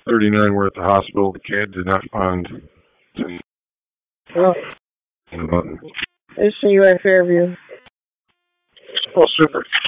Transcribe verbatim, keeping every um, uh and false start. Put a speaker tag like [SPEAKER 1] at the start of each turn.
[SPEAKER 1] thirty-nine were at the hospital. The kid did not find.
[SPEAKER 2] Oh,
[SPEAKER 1] The button.
[SPEAKER 2] I see you at Fairview.
[SPEAKER 1] Oh, super.